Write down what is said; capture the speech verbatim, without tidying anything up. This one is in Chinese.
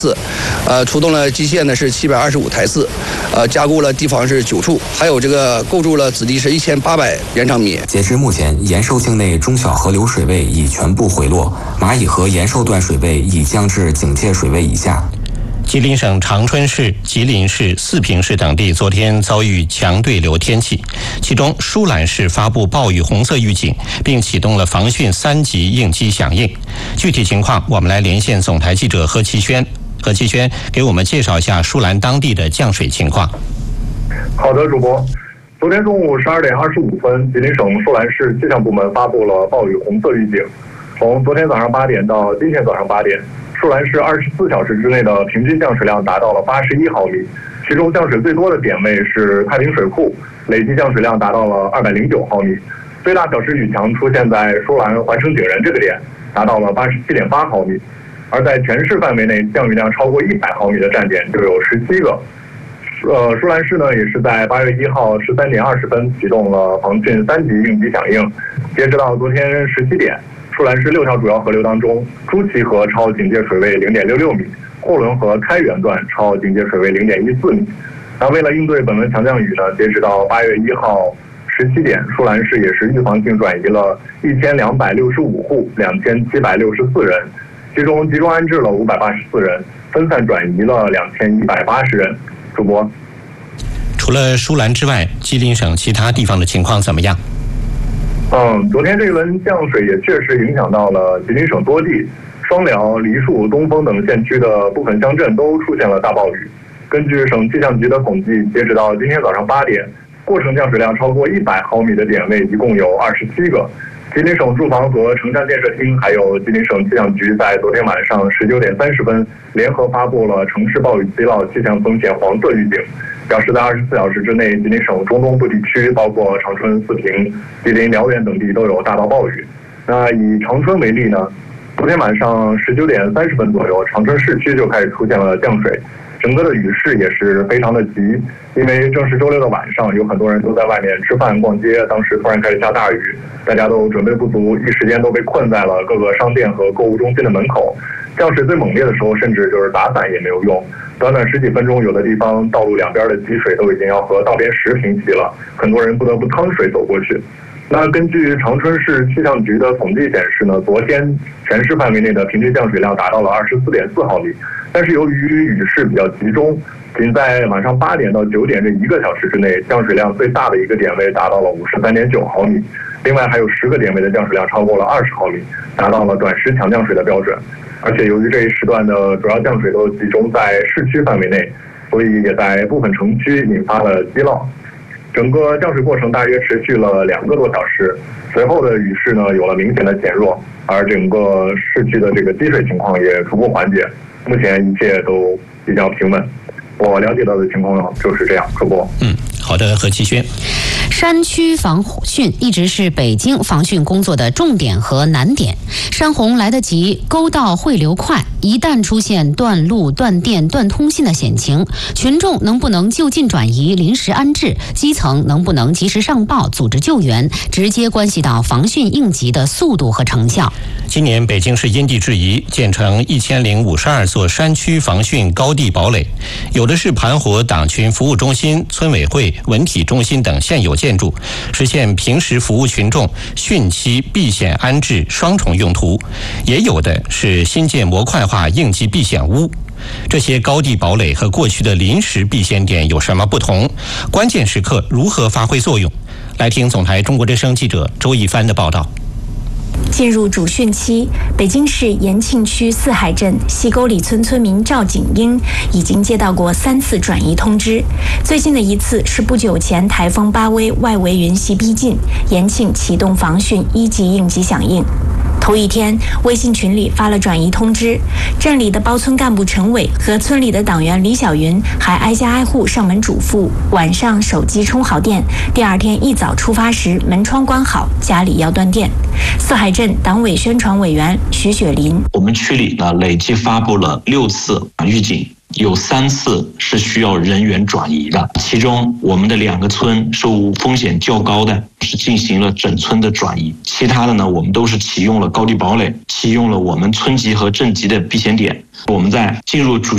次，呃，出动了机械呢是七百二十五台次，呃，加固了堤防是九处，还有这个构筑了子堤是一千八百延长米。 截至目前，延寿境内中小河流水位已全部回落，蚂蚁河延寿段水位已降至警戒水位以下。 吉林省长春市、吉林市、四平市等地昨天遭遇强对流天气，其中舒兰市发布暴雨红色预警，并启动了防汛三级应急响应。具体情况，我们来连线总台记者何其轩。何其轩给我们介绍一下舒兰当地的降水情况。 好的，主播。昨天中午十二点二十五分，吉林省舒兰市气象部门发布了暴雨红色预警。从昨天早上八点到今天早上八点，舒兰市二十四小时之内的平均降水量达到了八十一毫米，其中降水最多的点位是太平水库，累计降水量达到了二百零九毫米，最大小时雨强出现在舒兰环城井人这个点，达到了八十七点八毫米，而在全市范围内降雨量超过一百毫米的站点就有十七个。呃，舒兰市呢也是在八月一号十三点二十分启动了防汛三级应急响应，截止到昨天十七点。舒兰市六条主要河流当中，朱祁河超警戒水位零点六六米，霍伦河开源段超警戒水位零点一四米。那为了应对本轮强降雨呢，截止到八月一号十七点，舒兰市也是预防性转移了一千两百六十五户两千七百六十四人，其中集中安置了五百八十四人，分散转移了两千一百八十人。主播， 除了舒兰之外，吉林省其他地方的情况怎么样？ 嗯，昨天这一轮降水也确实影响到了吉林省多地，双辽、梨树、东风等县区的部分乡镇都出现了大暴雨。根据省气象局的统计，截止到今天早上八点，过程降水量超过一百毫米的点位一共有二十七个。吉林省住房和城乡建设厅还有吉林省气象局在昨天晚上十九点三十分联合发布了城市暴雨急涝气象风险黄色预警，表示在二十四小时之内，吉林省中东部地区，包括长春、四平、吉林辽源等地都有大到暴雨。那以长春为例呢，昨天晚上十九点三十分左右，长春市区就开始出现了降水，整个的雨势也是非常的急，因为正是周六的晚上，有很多人都在外面吃饭逛街，当时突然开始下大雨，大家都准备不足，一时间都被困在了各个商店和购物中心的门口。降水最猛烈的时候，甚至就是打伞也没有用，短短十几分钟，有的地方道路两边的积水都已经要和道边石平齐了，很多人不得不趟水走过去。那根据长春市气象局的统计显示呢，昨天全市范围内的平均降水量达到了二十四点四毫米，但是由于雨势比较集中，仅在晚上八点到九点这一个小时之内，降水量最大的一个点位达到了五十三点九毫米，另外还有十个点位的降水量超过了二十毫米，达到了短时强降水的标准。而且由于这一时段的主要降水都集中在市区范围内，所以也在部分城区引发了积涝。整个降水过程大约持续了两个多小时，随后的雨势呢有了明显的减弱，而整个市区的这个积水情况也逐步缓解，目前一切都比较平稳。我了解到的情况就是这样，主播。 嗯，好的，何其轩。 山区防汛一直是北京防汛工作的重点和难点。山洪来得急，沟道汇流快，一旦出现断路、断电、断通信的险情，群众能不能就近转移、临时安置，基层能不能及时上报、组织救援，直接关系到防汛应急的速度和成效。 今年北京市因地制宜建成一千零五十二座山区防汛高地堡垒，有的是盘活党群服务中心、村委会、文体中心等现有建筑，实现平时服务群众、汛期避险安置双重用途；也有的是新建模块化应急避险屋。这些高地堡垒和过去的临时避险点有什么不同？关键时刻如何发挥作用？来听总台中国之声记者周一帆的报道。 进入主汛期，北京市延庆区四海镇西沟里村村民赵景英已经接到过三次转移通知。最近的一次是不久前台风巴威外围云系逼近，延庆启动防汛一级应急响应。头一天，微信群里发了转移通知，镇里的包村干部陈伟和村里的党员李小云还挨家挨户上门嘱咐，晚上手机充好电，第二天一早出发时门窗关好，家里要断电。四海镇党委宣传委员徐雪林， 我们区里呢累计发布了六次预警，有三次是需要人员转移的，其中我们的两个村受风险较高的是进行了整村的转移，其他的呢我们都是启用了高地堡垒，启用了我们村级和镇级的避险点。我们在进入主